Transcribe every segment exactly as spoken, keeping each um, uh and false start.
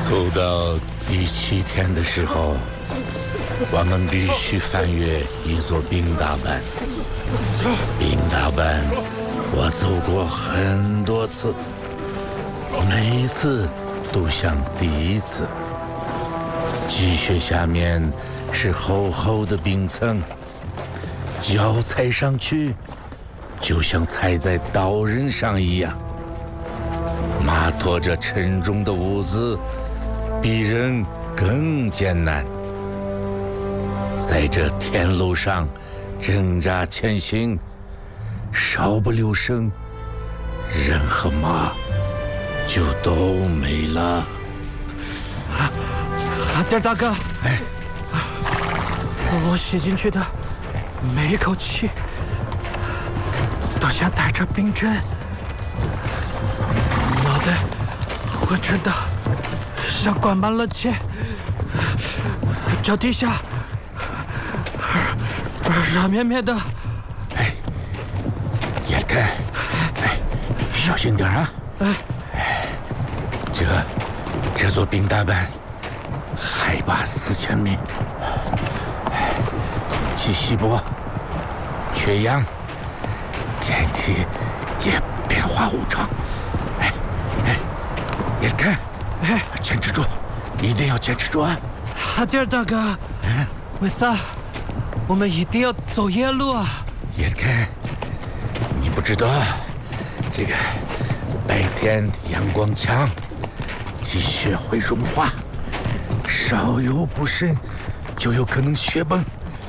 走到第七天的时候，我们必须翻越一座冰大板。冰大板，我走过很多次，每一次都像第一次。积雪下面是厚厚的冰层，脚踩上去，就像踩在刀刃上一样。马驮着沉重的物资，比人更艰难。在这天路上挣扎前行，稍不留神，人和马就都没了。 哈迪尔大哥， 哎， 我吸进去的每一口气，都像带着冰针，脑袋昏沉的像灌满了铅，脚底下软绵绵的。 哎，眼看，哎，小心点啊！ 哎， 这这座冰大板海拔四千米，空气稀薄，缺氧，天气也变化无常。哎哎，眼看， 哎， 坚持住，一定要坚持住啊！ 哈迪尔大哥，嗯，为啥我们一定要走夜路啊？ 眼看，你不知道，这个白天阳光强，积雪会融化，稍有不慎就有可能雪崩。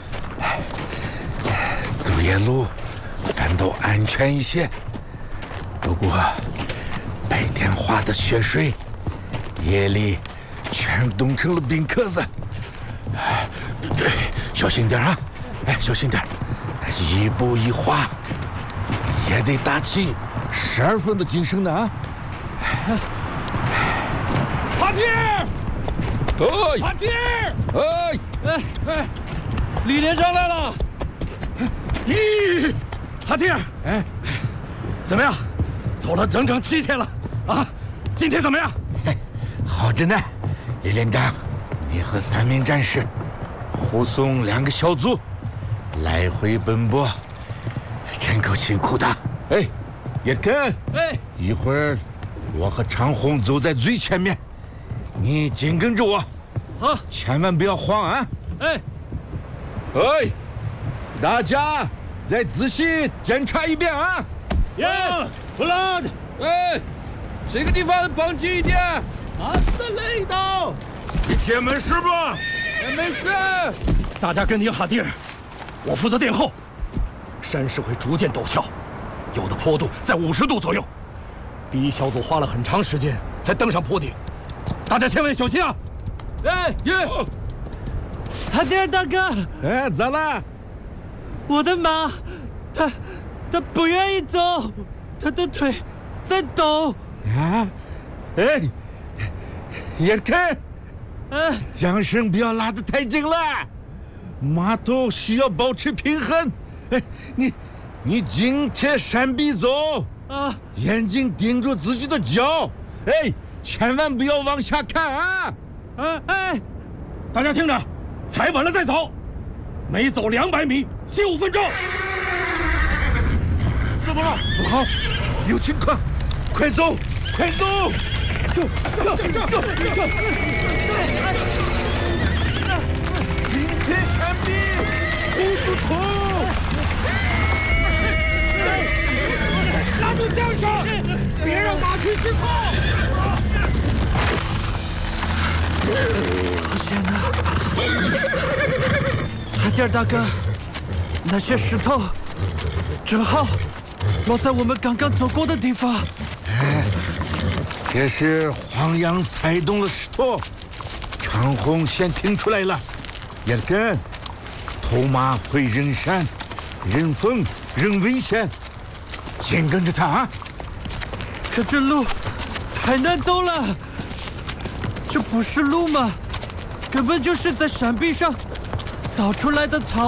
走夜路反倒安全一些，不过白天化的雪水，夜里全冻成了冰壳子。对，小心点啊！哎，小心点，一步一滑，也得打起十二分的精神的啊！ 哈皮儿， 哎， 哈皮儿， 哎， 哎哎，李连长来了！咦，哈皮儿， 哎， 怎么样？走了整整七天了啊！今天怎么样？ 好着呢，李连长，你和三名战士护送两个小组来回奔波，真够辛苦的。哎，叶根， 哎， 一会儿我和长虹走在最前面，你紧跟着我， 好， 千万不要慌啊！ 哎， 哎，大家再仔细检查一遍啊！ 耶， 布朗， 哎，这个地方绑紧一点。 马斯雷刀， 你铁门是不？没事。大家跟紧哈迪尔，我负责殿后。山势会逐渐陡峭，有的坡度在五十度左右。第一小组花了很长时间才登上坡顶，大家千万小心啊！哎耶！ 哈迪尔大哥， 哎，咋了？ 我的马，它它不愿意走，它的腿在抖。 啊？哎，叶根。 哎， 缰绳不要拉得太紧了，马头需要保持平衡。哎，你，你紧贴山壁走， 啊， 眼睛盯住自己的脚，哎，千万不要往下看啊！ 哎哎， 大家听着，踩稳了再走，每走两百米歇五分钟。 怎么了？不好，有情况，快走，快走！走走走走走！紧贴山壁，护住头。 拉住缰绳，别让马匹失控。 好险啊！哈迪尔大哥，那些石头正好落在我们刚刚走过的地方。 哎，这是黄羊踩动了石头，长虹先听出来了。叶根，头马会人山、人风、人危险，紧跟着他啊！ 可这路太难走了，这不是路吗？根本就是在山壁上凿出来的草。